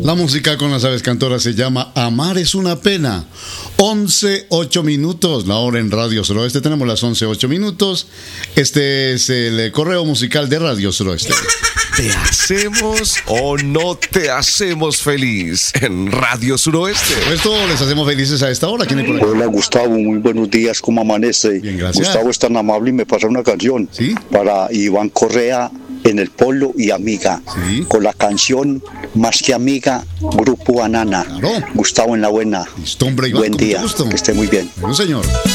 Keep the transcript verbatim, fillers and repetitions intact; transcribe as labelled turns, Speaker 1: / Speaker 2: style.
Speaker 1: La música con las aves cantoras se llama Amar es una pena. once, ocho minutos, la hora en Radio Suroeste. Tenemos las once, ocho minutos. Este es el correo musical de Radio Suroeste.
Speaker 2: ¿Te hacemos o no te hacemos feliz en Radio Suroeste?
Speaker 1: Esto les hacemos felices a esta hora. ¿Quién hay por aquí?
Speaker 3: Hola Gustavo, muy buenos días, ¿cómo amanece?
Speaker 1: Bien, gracias.
Speaker 3: Gustavo es tan amable y me pasa una canción.
Speaker 1: ¿Sí?
Speaker 3: Para Iván Correa, En el Polo y Amiga.
Speaker 1: Sí.
Speaker 3: Con la canción Más que Amiga, Grupo Banana.
Speaker 1: Claro.
Speaker 3: Gustavo en la buena.
Speaker 1: Listo, hombre, Iván,
Speaker 3: Buen
Speaker 1: con mucho
Speaker 3: día,
Speaker 1: gusto.
Speaker 3: que esté muy bien.
Speaker 1: Bueno, señor.